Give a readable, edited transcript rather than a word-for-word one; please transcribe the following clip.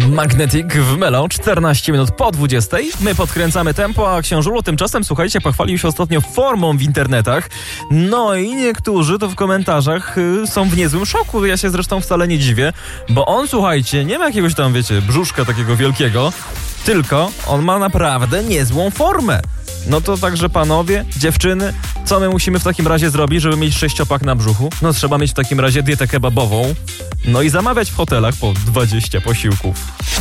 Magnetic w Melo, 14 minut po 20. My podkręcamy tempo, a Książulo tymczasem, słuchajcie, pochwalił się ostatnio formą w internetach. No i niektórzy to w komentarzach są w niezłym szoku. Ja się zresztą wcale nie dziwię, bo on, słuchajcie, nie ma jakiegoś tam, wiecie, brzuszka takiego wielkiego, tylko on ma naprawdę niezłą formę. No to także panowie, dziewczyny, co my musimy w takim razie zrobić, żeby mieć 6-pak na brzuchu? No trzeba mieć w takim razie dietę kebabową, no i zamawiać w hotelach po 20 posiłków.